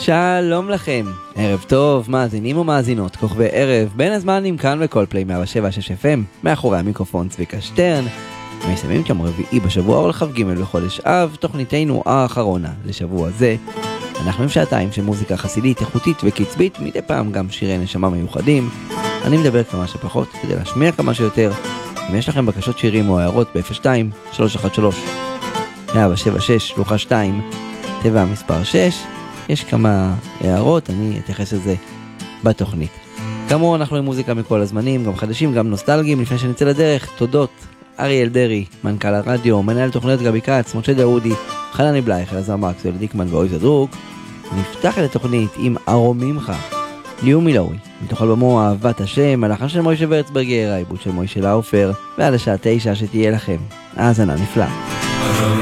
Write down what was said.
שלום לכם, ערב טוב, מאזינים ומאזינות, כוכבי ערב, בין הזמנים כאן בכל פליי 107.6 FM, מאחורי המיקרופון צביקה שטרן, מסיימים כמה רביעי בשבוע או לחג ג' בחודש אב, תוכניתנו האחרונה לשבוע זה. אנחנו עם שעתיים של מוזיקה חסידית, איכותית וקצבית, מדי פעם גם שירי נשמה מיוחדים. אני מדבר כמה שפחות כדי להשמיע כמה שיותר. אם יש לכם בקשות שירים או הערות ב-02-313-176 שלוחה 2 טבע מספר 6, יש כמה הערות, אני אתייחס לזה בתוכנית. כאמור, אנחנו עם מוזיקה מכל הזמנים, גם חדשים, גם נוסטלגיים. לפני שנצא לדרך, תודות אריאל דרי, מנכ"ל הרדיו, מנהל תוכניות גבי כץ, משה דאודי, חנני בלייך, אלעזר מקסוול, דיקמן ואויז הדרוק. נפתח את התוכנית עם ארוממך, ליאו מילאורי, מתוך אלבומו אהבת השם, הלחן של מוישה ורצברגר, העיבוד של מוישה לאופר, ועד השעה 9 שתהיה לכם האזנה נפלאה.